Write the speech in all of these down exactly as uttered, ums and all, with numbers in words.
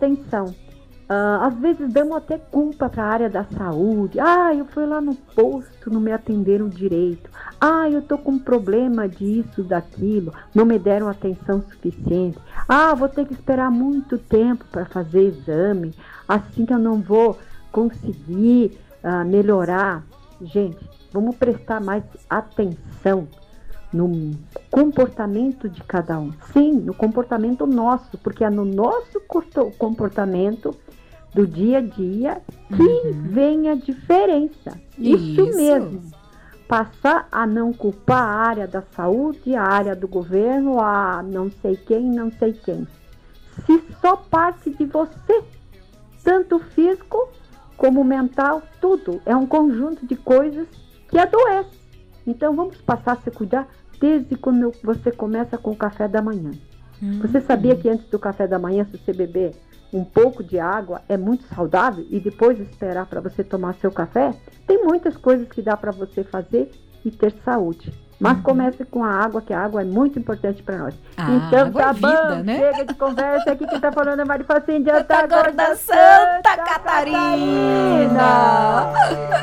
atenção. Uh, às vezes damos até culpa para a área da saúde. Ah, eu fui lá no posto, não me atenderam direito. Ah, eu tô com um problema disso, daquilo, não me deram atenção suficiente. Ah, vou ter que esperar muito tempo para fazer exame, assim que eu não vou conseguir uh, melhorar. Gente, vamos prestar mais atenção no comportamento de cada um. Sim, no comportamento nosso, porque é no nosso comportamento do dia a dia que uhum. vem a diferença. Isso, Isso mesmo. Passar a não culpar a área da saúde, a área do governo, a não sei quem, não sei quem. Se só parte de você, tanto físico como mental, tudo. É um conjunto de coisas que adoece. Então vamos passar a se cuidar desde quando você começa com o café da manhã. Hum. Você sabia que antes do café da manhã, se você beber um pouco de água, é muito saudável, e depois esperar para você tomar seu café? Tem muitas coisas que dá para você fazer e ter saúde. Mas uhum. comece com a água, que a água é muito importante para nós. Ah, então tá é bom, vida, né? chega de conversa. Aqui quem tá falando é Mari Facinho de Antagorda Santa, Santa Catarina. Catarina.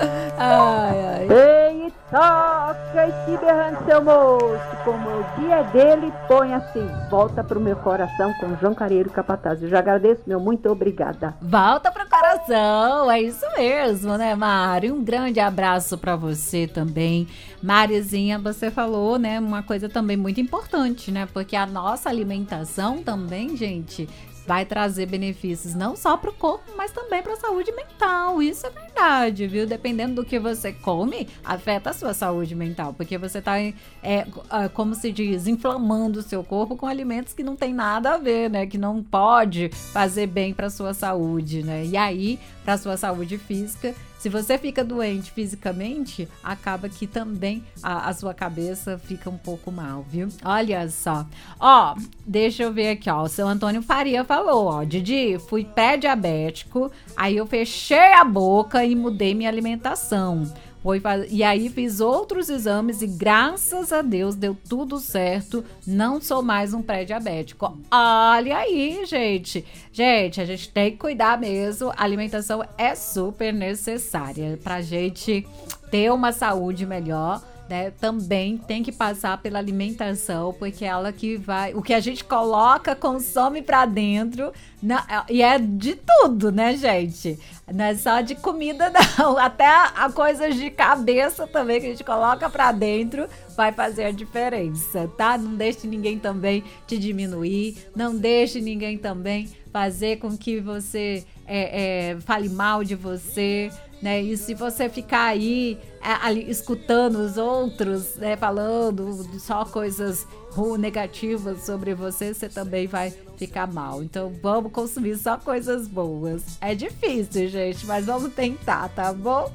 Ai, ai. Ei, e toca e se berrando seu moço, como o dia é dele, põe assim, volta pro meu coração com João Carreiro Capataz. Eu já agradeço, meu muito obrigada. Volta pro coração, é isso mesmo, né, Mari? Um grande abraço pra você também. Marizinha, você falou, né, uma coisa também muito importante, né, porque a nossa alimentação também, gente, vai trazer benefícios não só para o corpo, mas também para a saúde mental. Isso é verdade, viu? Dependendo do que você come, afeta a sua saúde mental, porque você está, é, como se diz, inflamando o seu corpo com alimentos que não tem nada a ver, né? Que não pode fazer bem para a sua saúde, né? E aí, para a sua saúde física, se você fica doente fisicamente, acaba que também a, a sua cabeça fica um pouco mal, viu? Olha só. Ó, deixa eu ver aqui, ó. O seu Antônio Faria falou, ó. Didi, fui pré-diabético, aí eu fechei a boca e mudei minha alimentação. Foi faz... E aí fiz outros exames e graças a Deus deu tudo certo. Não sou mais um pré-diabético. Olha aí, gente. Gente, a gente tem que cuidar mesmo. A alimentação é super necessária pra gente ter uma saúde melhor, né? Também tem que passar pela alimentação, porque é ela que vai... O que a gente coloca, consome pra dentro. Não, e é de tudo, né, gente? Não é só de comida, não. Até a, a coisas de cabeça também que a gente coloca pra dentro vai fazer a diferença, tá? Não deixe ninguém também te diminuir. Não deixe ninguém também fazer com que você é, é, fale mal de você, né? E se você ficar aí, é, ali escutando os outros, né, falando só coisas negativas sobre você, você também vai ficar mal. Então vamos consumir só coisas boas. É difícil, gente, mas vamos tentar, tá bom?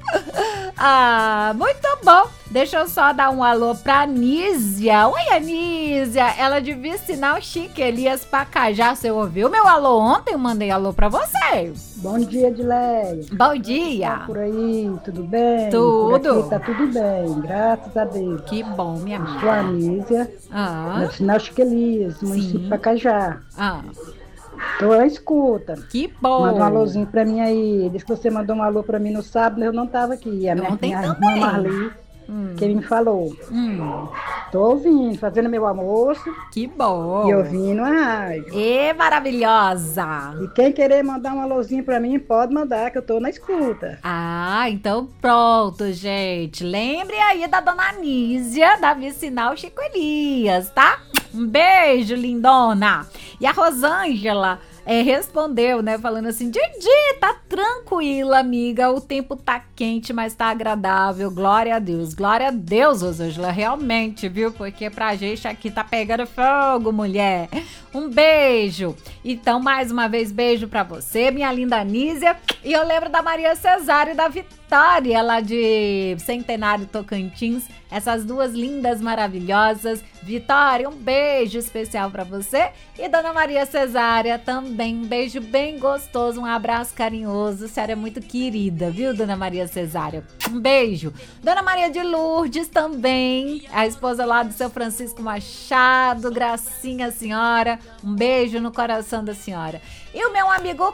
Ah, muito bom. Deixa eu só dar um alô pra Anísia. Oi, Anísia. Ela devia sinal Chique Elias Pacajá. Você ouviu meu alô ontem? Eu mandei alô pra você. Bom dia, Edileia. Bom dia. Tá por aí, tudo bem? Tudo. Por aqui tá tudo bem, graças a Deus. Que bom, minha amiga. Sou a Anísia, ah. no sinal Chique Elias, município de Pacajá. Ah. Tô à escuta. Que bom. Manda um alôzinho pra mim aí. Diz que você mandou um alô pra mim no sábado, eu não tava aqui. A minha, Ontem minha também. irmã Marli, hum. que me falou. Hum. Tô ouvindo, fazendo meu almoço. Que bom. E ouvindo a rádio. E maravilhosa. E quem querer mandar um alôzinho pra mim, pode mandar, que eu tô na escuta. Ah, então pronto, gente. Lembre aí da dona Anísia, da Vicinal Chico Elias, tá? Um beijo, lindona. E a Rosângela é, respondeu, né, falando assim: Didi, tá tranquila, amiga, o tempo tá quente, mas tá agradável, glória a Deus. Glória a Deus, Rosângela, realmente, viu? Porque pra gente aqui tá pegando fogo, mulher. Um beijo. Então, mais uma vez, beijo pra você, minha linda Anísia. E eu lembro da Maria Cesário e da Vitória, lá de Centenário Tocantins. Essas duas lindas, maravilhosas. Vitória, um beijo especial pra você. E Dona Maria Cesária também, um beijo bem gostoso, um abraço carinhoso. A senhora é muito querida, viu, Dona Maria Cesária? Um beijo. Dona Maria de Lourdes também, a esposa lá do seu Francisco Machado. Gracinha, senhora. Um beijo no coração da senhora. E o meu amigo